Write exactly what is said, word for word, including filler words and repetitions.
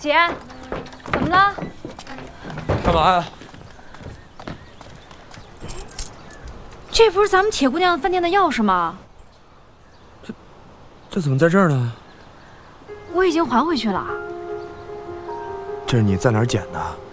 姐，怎么了？ 干嘛呀？ 这不是咱们铁姑娘饭店的钥匙吗？ 这，这怎么在这儿呢？ 我已经还回去了。 这是你在哪儿捡的？